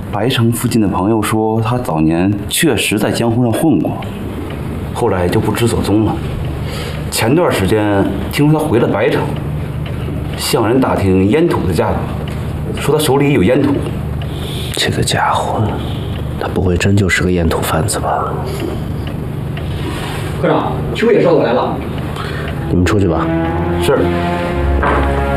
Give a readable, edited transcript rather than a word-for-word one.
白城附近的朋友说，他早年确实在江湖上混过，后来就不知所踪了。前段时间听说他回了白城，向人打听烟土的价格，说他手里有烟土。 这个家伙，他不会真就是个烟土贩子吧？ 科长，秋野少佐来了。 你们出去吧。 是。